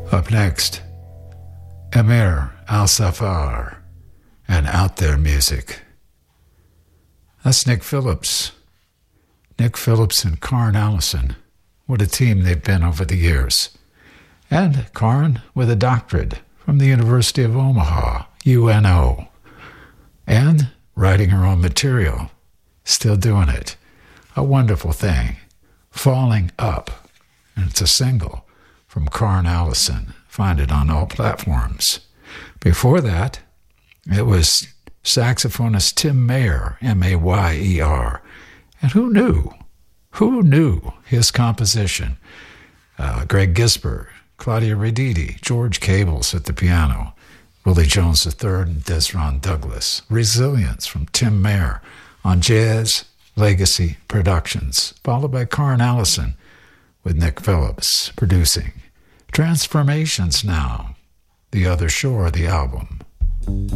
Up next, Emir Al-Safar and Out There Music. That's Nick Phillips. Nick Phillips and Karn Allison. What a team they've been over the years. And Karn with a doctorate from the University of Omaha, UNO. And writing her own material. Still doing it. A wonderful thing. Falling Up. And it's a single from Karn Allison. Find it on all platforms. Before that, it was saxophonist Tim Mayer, M-A-Y-E-R. And who knew? Who knew his composition? Greg Gisbert, Claudia Redidi, George Cables at the piano, Willie Jones III and Desron Douglas. Resilience from Tim Mayer on Jazz Legacy Productions, followed by Karn Allison with Nick Phillips producing. Transformations now, The Other Shore, the album.